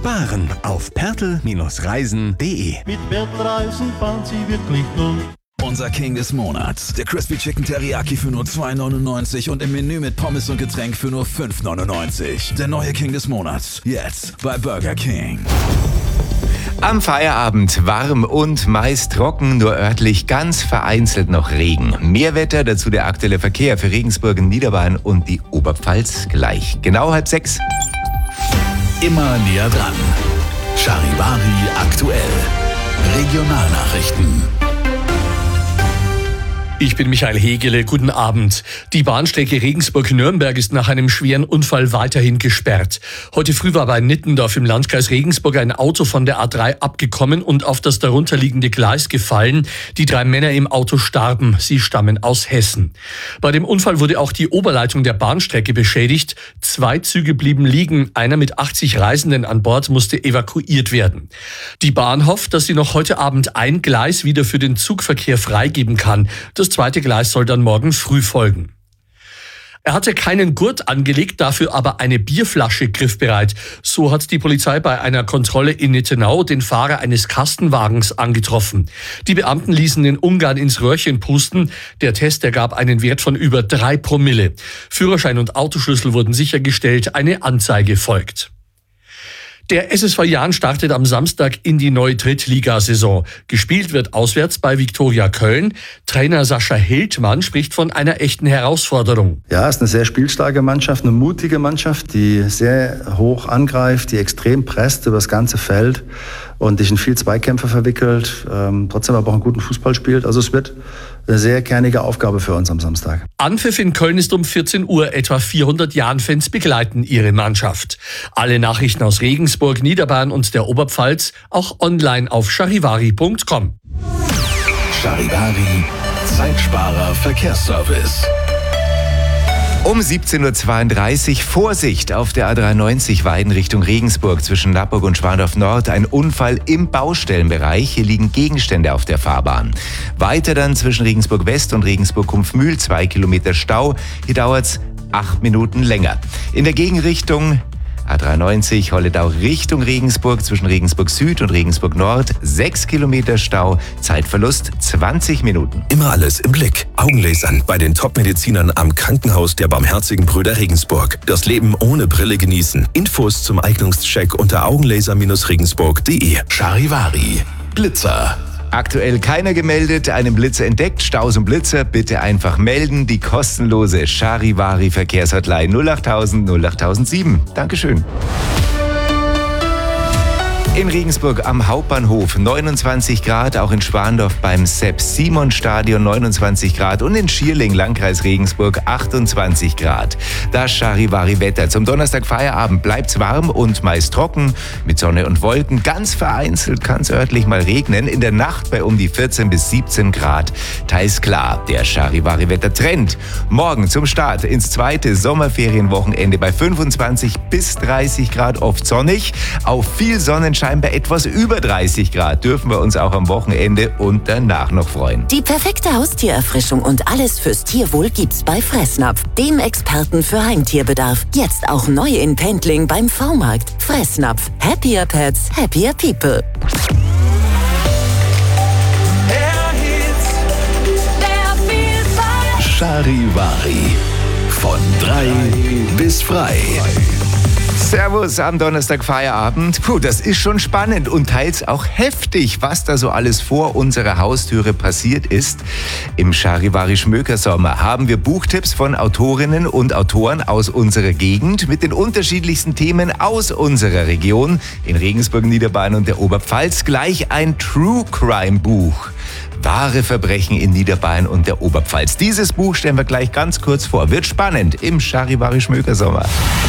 Sparen auf pertl-reisen.de. Mit Pertl-Reisen fahren Sie wirklich rund. Unser King des Monats. Der Crispy Chicken Teriyaki für nur 2,99 und im Menü mit Pommes und Getränk für nur 5,99. Der neue King des Monats. Jetzt bei Burger King. Am Feierabend warm und meist trocken, nur örtlich ganz vereinzelt noch Regen. Mehr Wetter, dazu der aktuelle Verkehr für Regensburg, Niederbayern und die Oberpfalz gleich. Genau 5:30. Immer näher dran. Charivari aktuell. Regionalnachrichten. Ich bin Michael Hegele, guten Abend. Die Bahnstrecke Regensburg-Nürnberg ist nach einem schweren Unfall weiterhin gesperrt. Heute früh war bei Nittendorf im Landkreis Regensburg ein Auto von der A3 abgekommen und auf das darunterliegende Gleis gefallen. Die 3 Männer im Auto starben. Sie stammen aus Hessen. Bei dem Unfall wurde auch die Oberleitung der Bahnstrecke beschädigt. 2 Züge blieben liegen. Einer mit 80 Reisenden an Bord musste evakuiert werden. Die Bahn hofft, dass sie noch heute Abend ein Gleis wieder für den Zugverkehr freigeben kann. Das zweite Gleis soll dann morgen früh folgen. Er hatte keinen Gurt angelegt, dafür aber eine Bierflasche griffbereit. So hat die Polizei bei einer Kontrolle in Nittenau den Fahrer eines Kastenwagens angetroffen. Die Beamten ließen den Ungarn ins Röhrchen pusten. Der Test ergab einen Wert von über 3 Promille. Führerschein und Autoschlüssel wurden sichergestellt. Eine Anzeige folgt. Der SSV Jahn startet am Samstag in die neue Drittligasaison. Gespielt wird auswärts bei Viktoria Köln. Trainer Sascha Hildmann spricht von einer echten Herausforderung. Ja, es ist eine sehr spielstarke Mannschaft, eine mutige Mannschaft, die sehr hoch angreift, die extrem presst über das ganze Feld und sich in viel Zweikämpfe verwickelt, trotzdem aber auch einen guten Fußball spielt. Also es wird eine sehr kernige Aufgabe für uns am Samstag. Anpfiff in Köln ist um 14 Uhr. Etwa 400 Jahn-Fans begleiten ihre Mannschaft. Alle Nachrichten aus Regensburg, Niederbayern und der Oberpfalz auch online auf charivari.com. Charivari, Zeitsparer Verkehrsservice. Um 17.32 Uhr Vorsicht auf der A93 Weiden Richtung Regensburg zwischen Nappburg und Schwandorf Nord. Ein Unfall im Baustellenbereich. Hier liegen Gegenstände auf der Fahrbahn. Weiter dann zwischen Regensburg West und Regensburg Kumpfmühl 2 Kilometer Stau. Hier dauert's 8 Minuten länger. In der Gegenrichtung A93 Holledau Richtung Regensburg zwischen Regensburg Süd und Regensburg Nord 6 Kilometer Stau, Zeitverlust 20 Minuten. Immer alles im Blick. Augenlasern bei den Top-Medizinern am Krankenhaus der Barmherzigen Brüder Regensburg. Das Leben ohne Brille genießen. Infos zum Eignungscheck unter augenlaser-regensburg.de. Charivari. Blitzer. Aktuell keiner gemeldet, einen Blitzer entdeckt, Staus und Blitzer, bitte einfach melden. Die kostenlose Charivari Verkehrshotline 08000 08007. Dankeschön. In Regensburg am Hauptbahnhof 29 Grad, auch in Schwandorf beim Sepp-Simon-Stadion 29 Grad und in Schierling, Landkreis Regensburg 28 Grad. Das Charivari-Wetter. Zum Donnerstag Feierabend bleibt's warm und meist trocken mit Sonne und Wolken. Ganz vereinzelt kann es örtlich mal regnen. In der Nacht bei um die 14 bis 17 Grad. Teils klar, der Charivari-Wetter-Trend. Morgen zum Start ins zweite Sommerferienwochenende bei 25 bis 30 Grad, oft sonnig. Auf viel Sonnenschein bei etwas über 30 Grad dürfen wir uns auch am Wochenende und danach noch freuen. Die perfekte Haustiererfrischung und alles fürs Tierwohl gibt's bei Fressnapf, dem Experten für Heimtierbedarf. Jetzt auch neu in Pendling beim V-Markt. Fressnapf. Happier Pets, happier People. Charivari. Von 3 bis frei. Servus am Donnerstag Feierabend. Puh, das ist schon spannend und teils auch heftig, was da so alles vor unserer Haustüre passiert ist. Im Charivari Schmökersommer haben wir Buchtipps von Autorinnen und Autoren aus unserer Gegend mit den unterschiedlichsten Themen aus unserer Region in Regensburg, Niederbayern und der Oberpfalz. Gleich ein True Crime Buch. Wahre Verbrechen in Niederbayern und der Oberpfalz. Dieses Buch stellen wir gleich ganz kurz vor. Wird spannend im Charivari Schmökersommer.